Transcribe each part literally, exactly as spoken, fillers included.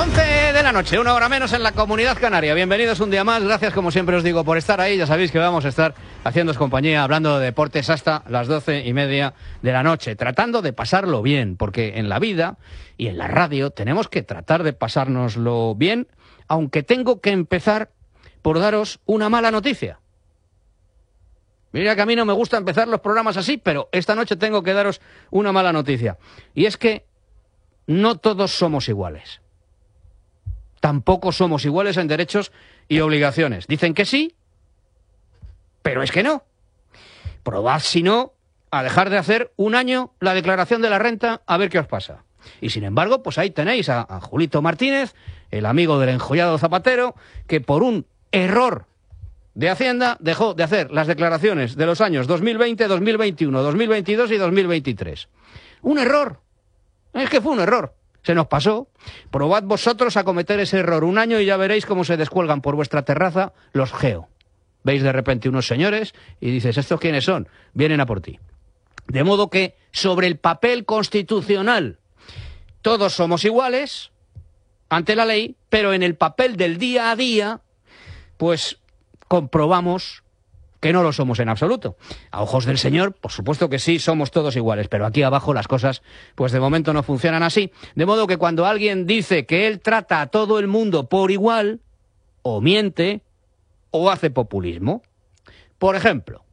once de la noche, una hora menos en la Comunidad Canaria. Bienvenidos un día más. Gracias, como siempre os digo, por estar ahí. Ya sabéis que vamos a estar haciéndoos compañía, hablando de deportes hasta las doce y media de la noche, tratando de pasarlo bien, porque en la vida y en la radio tenemos que tratar de pasárnoslo bien, aunque tengo que empezar por daros una mala noticia. Mira que a mí no me gusta empezar los programas así, pero esta noche tengo que daros una mala noticia. Y es que no todos somos iguales. Tampoco somos iguales en derechos y obligaciones. Dicen que sí, pero es que no. Probad, si no, a dejar de hacer un año la declaración de la renta, a ver qué os pasa. Y sin embargo, pues ahí tenéis a, a Julito Martínez, el amigo del enjollado Zapatero, que por un error de Hacienda dejó de hacer las declaraciones de los años dos mil veinte, dos mil veintiuno, dos mil veintidós y dos mil veintitrés. Un error. Es que fue un error. Se nos pasó. Probad vosotros a cometer ese error un año y ya veréis cómo se descuelgan por vuestra terraza los geo. Veis de repente unos señores y dices, ¿estos quiénes son? Vienen a por ti. De modo que, sobre el papel constitucional, todos somos iguales ante la ley, pero en el papel del día a día, pues comprobamos que no lo somos en absoluto. A ojos del Señor, por supuesto que sí, somos todos iguales, pero aquí abajo las cosas, pues de momento no funcionan así. De modo que cuando alguien dice que él trata a todo el mundo por igual, o miente, o hace populismo. Por ejemplo,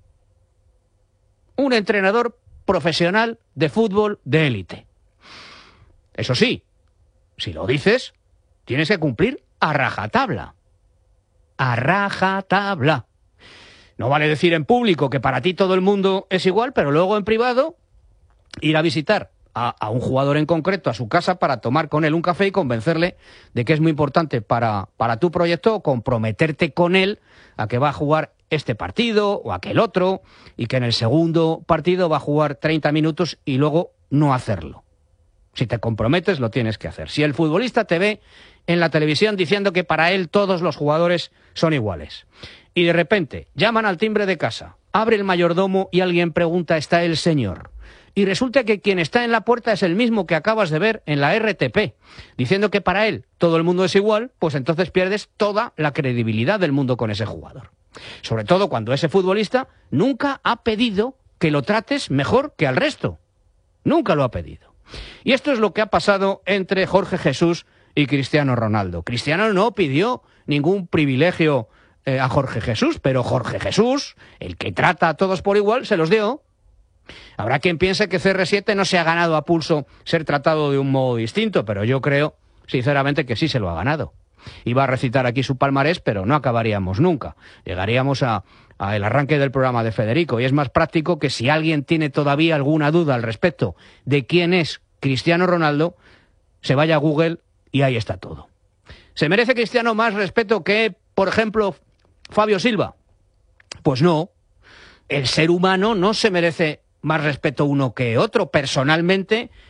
un entrenador profesional de fútbol de élite. Eso sí, si lo dices, tienes que cumplir a rajatabla. A rajatabla. No vale decir en público que para ti todo el mundo es igual, pero luego en privado ir a visitar a, a un jugador en concreto a su casa para tomar con él un café y convencerle de que es muy importante para, para tu proyecto, o comprometerte con él a que va a jugar este partido o aquel otro, y que en el segundo partido va a jugar treinta minutos y luego no hacerlo. Si te comprometes, lo tienes que hacer. Si el futbolista te ve en la televisión diciendo que para él todos los jugadores son iguales, y de repente llaman al timbre de casa, abre el mayordomo y alguien pregunta, ¿está el señor? Y resulta que quien está en la puerta es el mismo que acabas de ver en la R T P, diciendo que para él todo el mundo es igual, pues entonces pierdes toda la credibilidad del mundo con ese jugador. Sobre todo cuando ese futbolista nunca ha pedido que lo trates mejor que al resto. Nunca lo ha pedido. Y esto es lo que ha pasado entre Jorge Jesús y Cristiano Ronaldo. Cristiano no pidió ningún privilegio eh, a Jorge Jesús, pero Jorge Jesús, el que trata a todos por igual, se los dio. Habrá quien piense que C R siete no se ha ganado a pulso ser tratado de un modo distinto, pero yo creo, sinceramente, que sí se lo ha ganado. Iba a recitar aquí su palmarés, pero no acabaríamos nunca. Llegaríamos a, a el arranque del programa de Federico, y es más práctico que si alguien tiene todavía alguna duda al respecto de quién es Cristiano Ronaldo, se vaya a Google y ahí está todo. ¿Se merece Cristiano más respeto que, por ejemplo, Fabio Silva? Pues no. El ser humano no se merece más respeto uno que otro. Personalmente,